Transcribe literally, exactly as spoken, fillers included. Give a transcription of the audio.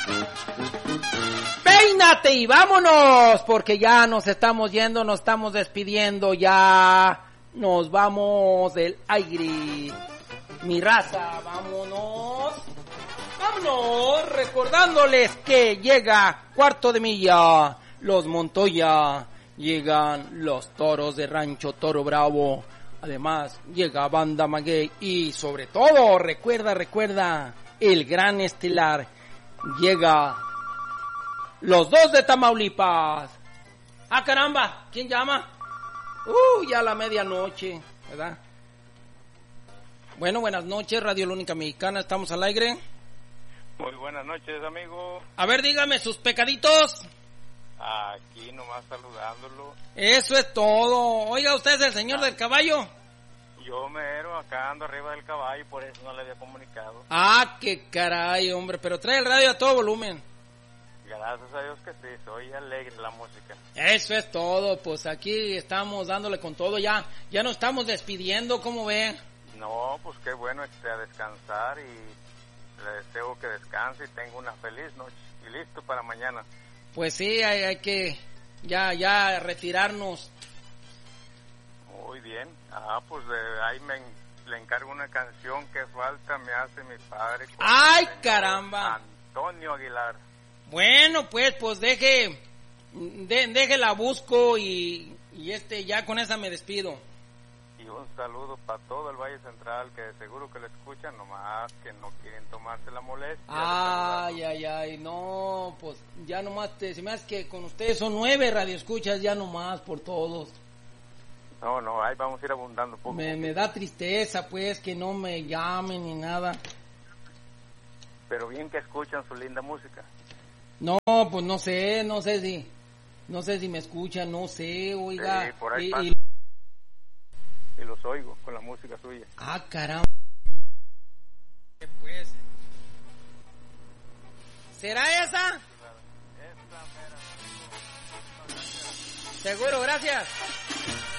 Peínate y vámonos, porque ya nos estamos yendo, nos estamos despidiendo, ya nos vamos del aire. Mi raza, vámonos. Vámonos, recordándoles que llega Cuarto de Milla, los Montoya, llegan los Toros de Rancho Toro Bravo, además llega Banda Maguey y sobre todo, recuerda, recuerda, el gran estelar, llega los Dos de Tamaulipas. Ah, caramba, ¿quién llama? Uh, ya a la medianoche, ¿verdad? Bueno, buenas noches, Radio La Única Mexicana, estamos al aire. Muy buenas noches, amigo. A ver, dígame sus pecaditos. Aquí nomás saludándolo. Eso es todo. Oiga, ¿usted es el señor del caballo? Yo mero, acá ando arriba del caballo, por eso no le había comunicado. Ah, qué caray, hombre, pero trae el radio a todo volumen. Gracias a Dios que sí, soy alegre la música. Eso es todo, pues aquí estamos dándole con todo, ya ya nos estamos despidiendo, ¿cómo ve? No, pues qué bueno, este, a descansar y le deseo que descanse y tenga una feliz noche y listo para mañana. Pues sí, hay, hay que ya ya retirarnos. Muy bien, ah, pues de ahí me le encargo una canción que falta me hace mi padre. ¡Ay, caramba! Antonio Aguilar. Bueno, pues, pues deje, de, deje la busco y, y este, ya con esa me despido. Y un saludo para todo el Valle Central, que seguro que lo escuchan, nomás que no quieren tomarse la molestia. Ay, ay, ay, no, pues ya nomás, te, se me hace que con ustedes son nueve radioescuchas, ya nomás por todos. No, no, ahí vamos a ir abundando poco. Me, me da tristeza, pues, que no me llamen ni nada. Pero bien que escuchan su linda música. No, pues no sé, no sé si, no sé si me escuchan, no sé, oiga. Sí, por ahí y, y, y los oigo con la música suya. Ah, caramba. Pues, ¿será esa? Seguro, gracias.